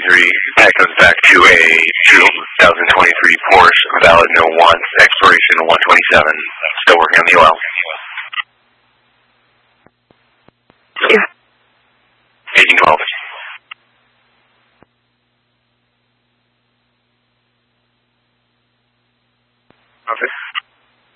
That goes back to a 2023 Porsche, valid no 1, expiration 127. Still working on the oil. Yeah. 1812. Okay.